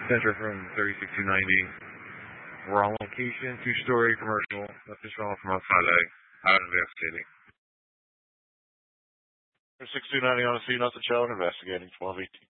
Center from 36290. We're on location, two-story commercial. Nothing's wrong from outside. Out investigating. 6290 on the scene, nothing showing, investigating 1218.